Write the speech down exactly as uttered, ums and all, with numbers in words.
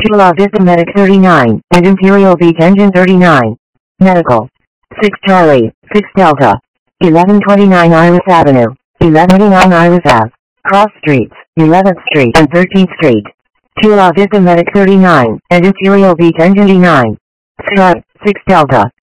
Chula Vista Medic thirty-nine, and Imperial Beach Engine thirty-nine. Medical. six Charlie, six Delta. eleven twenty-nine Iris Avenue, eleven twenty-nine Iris Ave. Cross Streets, eleventh Street and thirteenth Street. Chula Vista Medic thirty-nine, and Imperial Beach Engine D nine. Sierra, six Delta.